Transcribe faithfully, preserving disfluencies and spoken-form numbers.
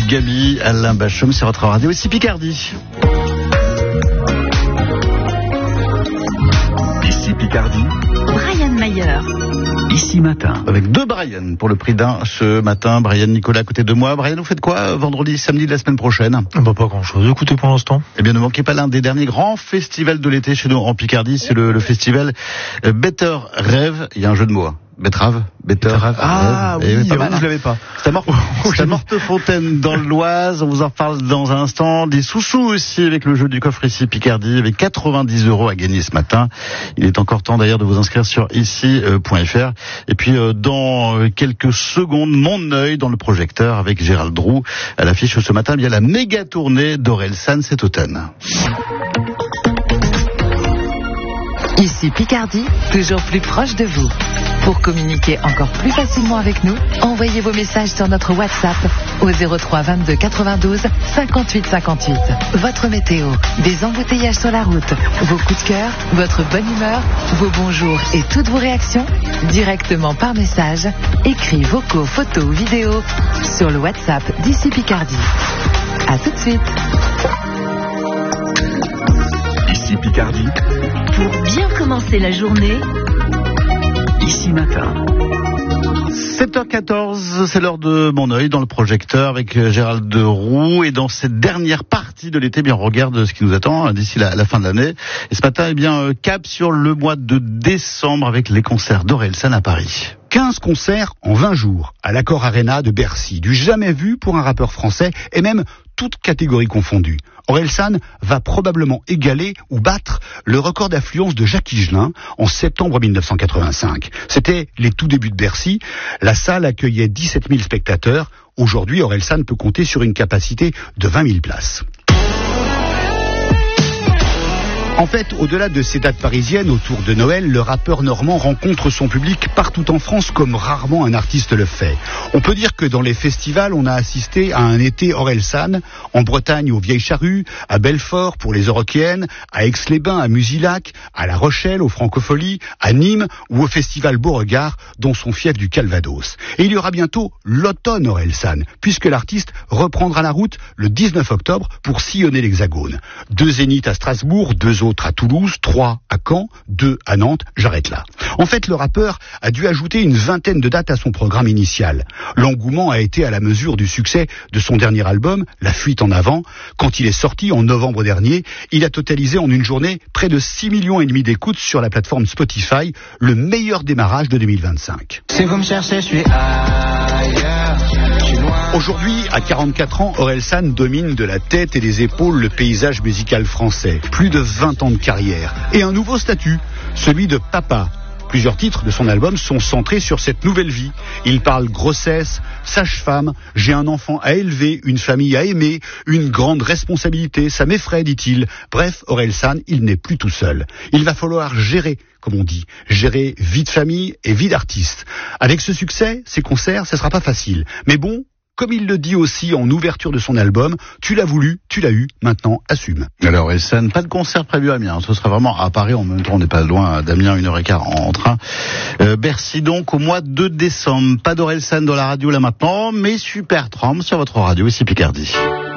Gabi, Alain Bachum sur votre radio ici Picardie. Ici Picardie. Brian Mayer. Ici Matin. Avec deux Brian pour le prix d'un ce matin. Brian Nicolas à côté de moi. Brian, vous faites quoi vendredi, samedi de la semaine prochaine? Bah, pas grand chose. Écoutez, pour l'instant. Eh bien, ne manquez pas l'un des derniers grands festivals de l'été chez nous en Picardie. C'est le, le festival Better Rêve. Il y a un jeu de mots. Hein. Betrave, Better Rêve. Ah oui, oui, pas mal, je l'avais pas. C'est à, Mort... à Mortefontaine dans l'Oise. On vous en parle dans un instant. Des sous-sous aussi avec le jeu du coffre ici Picardie avec quatre-vingt-dix euros à gagner ce matin. Il est encore temps d'ailleurs de vous inscrire sur ici point f r. Et puis euh, dans quelques secondes, mon œil dans le projecteur avec Gérald Drou. À l'affiche ce matin, il y a la méga tournée d'Orelsan cet automne. Ici Picardie, toujours plus proche de vous. Pour communiquer encore plus facilement avec nous, envoyez vos messages sur notre WhatsApp au zéro trois vingt-deux quatre-vingt-douze cinquante-huit cinquante-huit. Votre météo, des embouteillages sur la route, vos coups de cœur, votre bonne humeur, vos bonjours et toutes vos réactions, directement par message, écrits, vocaux, photos ou vidéos sur le WhatsApp d'Ici Picardie. À tout de suite. Ici Picardie. Pour bien commencer la journée, Ici Matin. sept heures quatorze, c'est l'heure de mon œil dans le projecteur avec Gérald Drou. Et dans cette dernière partie de l'été, bien, on regarde ce qui nous attend d'ici la, la fin de l'année. Et ce matin, eh bien, cap sur le mois de décembre avec les concerts d'Orelsan à Paris. quinze concerts en vingt jours à l'Accor Arena de Bercy, du jamais vu pour un rappeur français et même toutes catégories confondues. Orelsan va probablement égaler ou battre le record d'affluence de Jacques Higelin en septembre mille neuf cent quatre-vingt-cinq. C'était les tout débuts de Bercy. La salle accueillait dix-sept mille spectateurs. Aujourd'hui, Orelsan peut compter sur une capacité de vingt mille places. En fait, au-delà de ces dates parisiennes autour de Noël, le rappeur normand rencontre son public partout en France comme rarement un artiste le fait. On peut dire que dans les festivals, on a assisté à un été Orelsan, en Bretagne aux Vieilles Charrues, à Belfort pour les Eurokéennes, à Aix-les-Bains, à Musillac, à La Rochelle, aux Francopholies, à Nîmes ou au festival Beauregard, dont son fief du Calvados. Et il y aura bientôt l'automne Orelsan, puisque l'artiste reprendra la route le dix-neuf octobre pour sillonner l'Hexagone. Deux zéniths à Strasbourg, deux autres à Toulouse, trois à Caen, deux à Nantes, j'arrête là. En fait, le rappeur a dû ajouter une vingtaine de dates à son programme initial. L'engouement a été à la mesure du succès de son dernier album, La Fuite en Avant. Quand il est sorti en novembre dernier, il a totalisé en une journée près de six millions et demi d'écoutes sur la plateforme Spotify, le meilleur démarrage de deux mille vingt-cinq. C'est comme chercher, je suis ailleurs. Aujourd'hui, à quarante-quatre ans, Orelsan domine de la tête et des épaules le paysage musical français. Plus de vingt ans de carrière. Et un nouveau statut, celui de papa. Plusieurs titres de son album sont centrés sur cette nouvelle vie. Il parle grossesse, sage-femme, j'ai un enfant à élever, une famille à aimer, une grande responsabilité, ça m'effraie, dit-il. Bref, Orelsan, il n'est plus tout seul. Il va falloir gérer, comme on dit, gérer vie de famille et vie d'artiste. Avec ce succès, ces concerts, ce sera pas facile. Mais bon, comme il le dit aussi en ouverture de son album, tu l'as voulu, tu l'as eu, maintenant assume. Alors Orelsan, pas de concert prévu à Amiens, ce sera vraiment à Paris, en même temps on n'est pas loin d'Amiens, une heure et quart en train. Euh, Bercy donc au mois de décembre, pas d'Orelsan dans la radio là maintenant, mais Super Tramp sur votre radio ici Picardie.